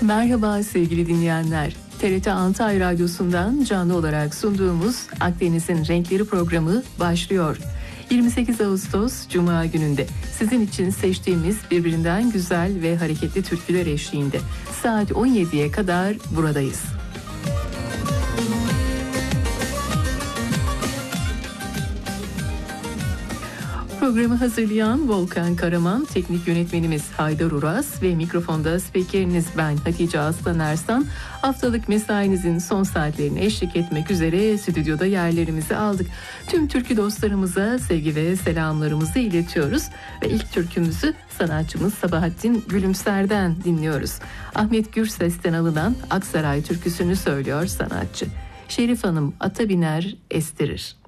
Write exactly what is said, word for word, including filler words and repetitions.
Merhaba sevgili dinleyenler. T R T Altay Radyosu'ndan canlı olarak sunduğumuz Akdeniz'in Renkleri programı başlıyor. yirmi sekiz Ağustos Cuma gününde sizin için seçtiğimiz birbirinden güzel ve hareketli türküler eşliğinde saat on yediye kadar buradayız. Programı hazırlayan Volkan Karaman, teknik yönetmenimiz Haydar Uras ve mikrofonda spikeriniz ben Hatice Aslan Ersan. Haftalık mesainizin son saatlerine eşlik etmek üzere stüdyoda yerlerimizi aldık. Tüm türkü dostlarımıza sevgi ve selamlarımızı iletiyoruz. Ve ilk türkümüzü sanatçımız Sabahattin Gülümser'den dinliyoruz. Ahmet Gürses'ten alınan Aksaray türküsünü söylüyor sanatçı. Şerif Hanım ata biner estirir.